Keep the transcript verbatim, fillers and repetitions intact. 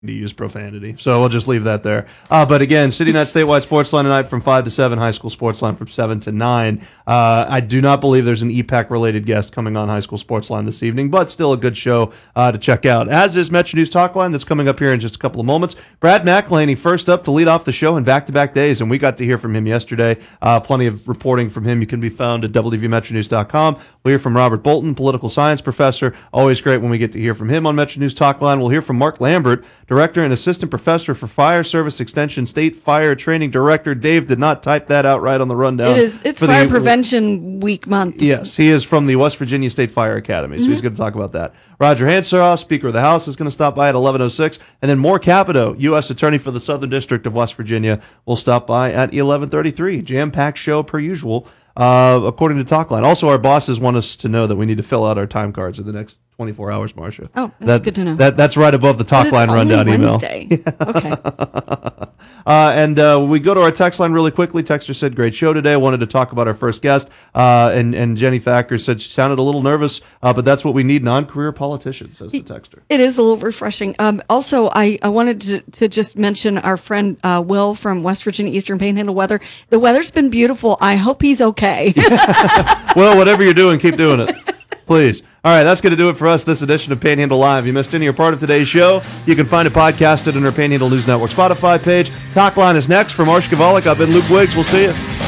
to use profanity. So we'll just leave that there. Uh, but again, City Net Statewide Sports Line tonight from five to seven, High School Sports Line from seven to nine. Uh, I do not believe there's an E PAC-related guest coming on High School Sports Line this evening, but still a good show uh, to check out. As is Metro News Talk Line that's coming up here in just a couple of moments. Brad McElhaney first up to lead off the show in back-to-back days, and we got to hear from him yesterday. Uh, plenty of reporting from him. You can be found at w v metro news dot com. We'll hear from Robert Bolton, political science professor. Always great when we get to hear from him on Metro News Talk Line. We'll hear from Mark Lambert, Director and Assistant Professor for Fire Service Extension, State Fire Training Director. Dave did not type that out right on the rundown. It is. It's Fire the, Prevention Week month. Yes, he is from the West Virginia State Fire Academy, so mm-hmm. he's going to talk about that. Roger Hanshaw, Speaker of the House, is going to stop by at eleven oh six. And then Moore Capito, U S Attorney for the Southern District of West Virginia, will stop by at eleven thirty-three. Jam-packed show per usual, uh, according to Talkline. Also, our bosses want us to know that we need to fill out our time cards in the next twenty-four hours, Marcia. Oh, that's that, good to know. That, that's right above the Talkline rundown email. Wednesday. Okay. uh, and uh, we go to our text line really quickly. Texter said, great show today. I wanted to talk about our first guest. Uh, and, and Jenny Thacker said she sounded a little nervous, uh, but that's what we need, non-career politicians, says the texter. It is a little refreshing. Um, also, I, I wanted to, to just mention our friend uh, Will from West Virginia Eastern Panhandle Weather. The weather's been beautiful. I hope he's okay. Well, whatever you're doing, keep doing it. Please. All right, that's going to do it for us this edition of Panhandle Live. If you missed any or part of today's show, you can find it podcasted on our Panhandle News Network Spotify page. Talk Line is next. For Marsh Gavalik, I've been Luke Wiggs. We'll see you.